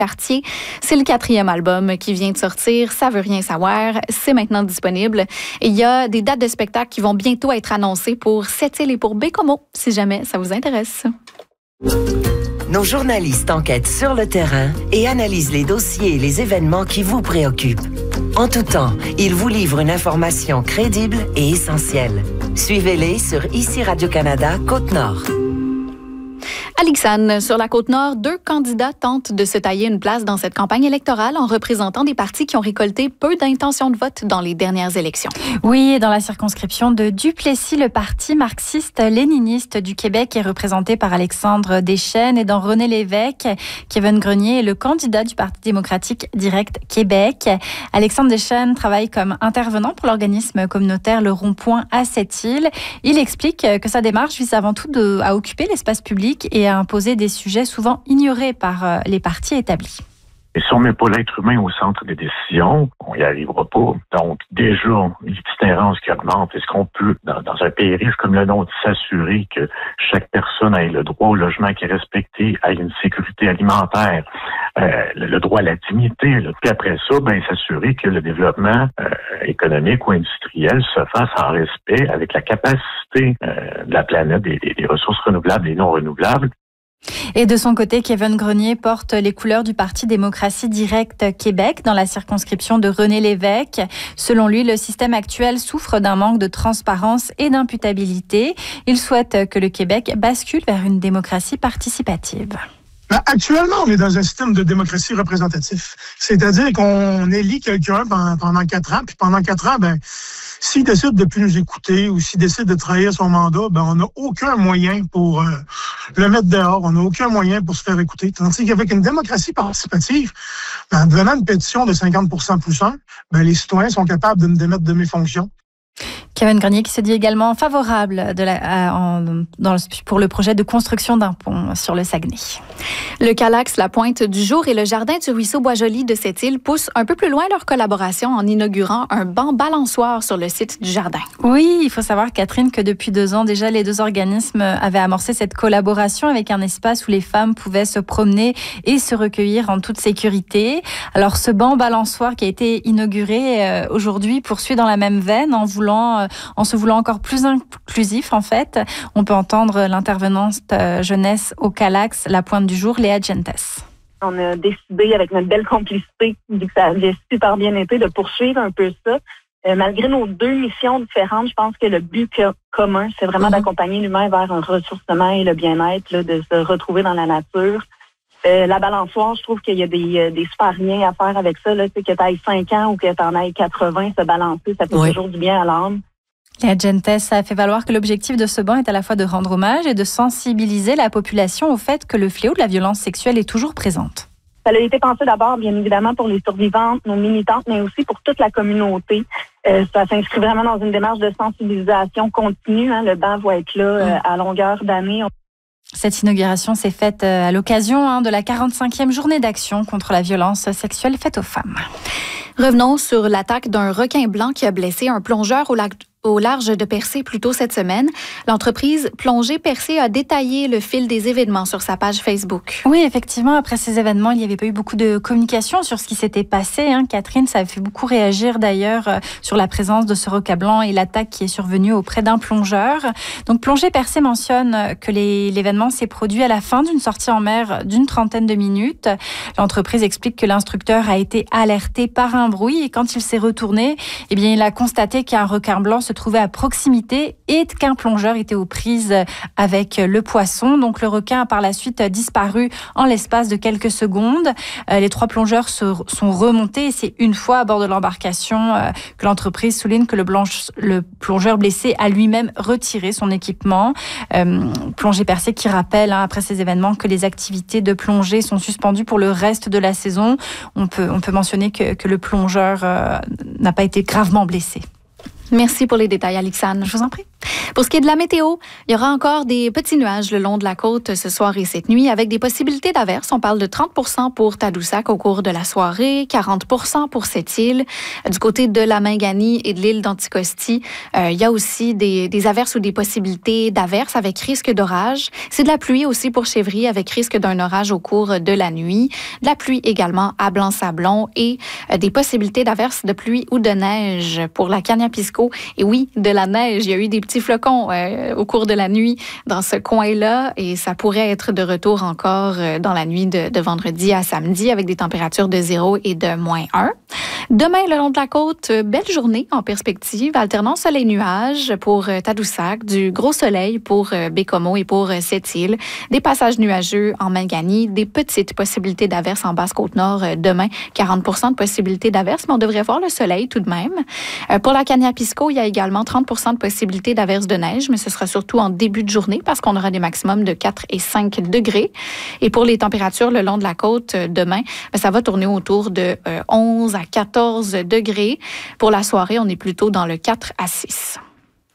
Cartier. C'est le 4e album qui vient de sortir. Ça veut rien savoir. C'est maintenant disponible. Et il y a des dates de spectacle qui vont bientôt être annoncées pour Sept-Îles et pour Bécomo, si jamais ça vous intéresse. Nos journalistes enquêtent sur le terrain et analysent les dossiers et les événements qui vous préoccupent. En tout temps, ils vous livrent une information crédible et essentielle. Suivez-les sur ICI Radio-Canada Côte-Nord. À Lixane, sur la Côte-Nord, 2 candidats tentent de se tailler une place dans cette campagne électorale en représentant des partis qui ont récolté peu d'intentions de vote dans les dernières élections. Oui, dans la circonscription de Duplessis, le parti marxiste-léniniste du Québec est représenté par Alexandre Deschênes et dans René Lévesque, Kevin Grenier est le candidat du Parti démocratique Direct Québec. Alexandre Deschênes travaille comme intervenant pour l'organisme communautaire Le Rond-Point à Sept-Îles. Il explique que sa démarche vise avant tout à occuper l'espace public et à imposer des sujets souvent ignorés par les partis établis. Et si on ne met pas l'être humain au centre des décisions, on n'y arrivera pas. Donc, déjà, l'itinérance qui augmente. Est-ce qu'on peut, dans un pays riche comme le nôtre, s'assurer que chaque personne ait le droit au logement qui est respecté, ait une sécurité alimentaire, le droit à la dignité, là. Puis après ça, s'assurer que le développement économique ou industriel se fasse en respect avec la capacité de la planète, des ressources renouvelables et non renouvelables. Et de son côté, Kevin Grenier porte les couleurs du Parti démocratie Direct Québec dans la circonscription de René Lévesque. Selon lui, le système actuel souffre d'un manque de transparence et d'imputabilité. Il souhaite que le Québec bascule vers une démocratie participative. Actuellement, on est dans un système de démocratie représentatif. C'est-à-dire qu'on élit quelqu'un pendant 4 ans, puis pendant 4 ans, s'il décide de plus nous écouter ou s'il décide de trahir son mandat, on n'a aucun moyen pour le mettre dehors. On n'a aucun moyen pour se faire écouter. Tandis qu'avec une démocratie participative, en devenant une pétition de 50% plus 1, les citoyens sont capables de me démettre de mes fonctions. Kevin Grenier qui se dit également favorable pour le projet de construction d'un pont sur le Saguenay. Le Calax, la Pointe du Jour et le Jardin du Ruisseau Boisjoli de Sept-Îles poussent un peu plus loin leur collaboration en inaugurant un banc balançoire sur le site du jardin. Oui, il faut savoir, Catherine, que depuis 2 ans déjà, les 2 organismes avaient amorcé cette collaboration avec un espace où les femmes pouvaient se promener et se recueillir en toute sécurité. Alors, ce banc balançoire qui a été inauguré aujourd'hui poursuit dans la même veine en se voulant encore plus inclusif, en fait. On peut entendre l'intervenante jeunesse au Calax, la Pointe du Jour, Léa Gentes. On a décidé, avec notre belle complicité, vu que ça avait super bien été, de poursuivre un peu ça. Malgré nos 2 missions différentes, je pense que le but commun, c'est vraiment d'accompagner l'humain vers un ressourcement et le bien-être, là, de se retrouver dans la nature. La balançoire, je trouve qu'il y a des super liens à faire avec ça. Là, que tu ailles 5 ans ou que tu en ailles 80, se balancer, ça fait toujours du bien à l'âme. La Gentes a fait valoir que l'objectif de ce banc est à la fois de rendre hommage et de sensibiliser la population au fait que le fléau de la violence sexuelle est toujours présente. Ça a été pensé d'abord, bien évidemment, pour les survivantes, nos militantes, mais aussi pour toute la communauté. Ça s'inscrit vraiment dans une démarche de sensibilisation continue. Le banc va être là à longueur d'année. Cette inauguration s'est faite à l'occasion de la 45e journée d'action contre la violence sexuelle faite aux femmes. Revenons sur l'attaque d'un requin blanc qui a blessé un plongeur au large de Percé plus tôt cette semaine. L'entreprise Plongée Percé a détaillé le fil des événements sur sa page Facebook. Oui, effectivement, après ces événements, il n'y avait pas eu beaucoup de communication sur ce qui s'était passé. Catherine, ça a fait beaucoup réagir d'ailleurs sur la présence de ce requin blanc et l'attaque qui est survenue auprès d'un plongeur. Donc Plongée Percé mentionne que l'événement s'est produit à la fin d'une sortie en mer d'une 30aine de minutes. L'entreprise explique que l'instructeur a été alerté par un bruit et quand il s'est retourné, il a constaté qu'un requin blanc se trouvait à proximité et qu'un plongeur était aux prises avec le poisson. Donc le requin a par la suite disparu en l'espace de quelques secondes. Les 3 plongeurs sont remontés et c'est une fois à bord de l'embarcation que l'entreprise souligne que le plongeur blessé a lui-même retiré son équipement. Plongée Percé qui rappelle après ces événements que les activités de plongée sont suspendues pour le reste de la saison. On peut mentionner que le plongeur n'a pas été gravement blessé. Merci pour les détails, Alexandre. Je vous en prie. Pour ce qui est de la météo, il y aura encore des petits nuages le long de la côte ce soir et cette nuit avec des possibilités d'averses. On parle de 30% pour Tadoussac au cours de la soirée, 40% pour Sept-Îles. Du côté de la Mingani et de l'île d'Anticosti, il y a aussi des averses ou des possibilités d'averses avec risque d'orage. C'est de la pluie aussi pour Chevry avec risque d'un orage au cours de la nuit. De la pluie également à Blanc-Sablon et des possibilités d'averses de pluie ou de neige pour la Cagnapisco. Et oui, de la neige. Il y a eu des petits flocons au cours de la nuit dans ce coin-là et ça pourrait être de retour encore dans la nuit de vendredi à samedi avec des températures de 0 et de -1. Demain, le long de la côte, belle journée en perspective, alternant soleil-nuages pour Tadoussac, du gros soleil pour Bécomo et pour Sept-Îles, des passages nuageux en Mingani, des petites possibilités d'averses en Basse-Côte-Nord demain, 40% de possibilités d'averses, mais on devrait voir le soleil tout de même. Pour la Cagnapisco, il y a également 30% de possibilités d'averses de neige, mais ce sera surtout en début de journée parce qu'on aura des maximums de 4 et 5 degrés. Et pour les températures le long de la côte demain, ça va tourner autour de 11 à 14 degrés. Pour la soirée, on est plutôt dans le 4 à 6.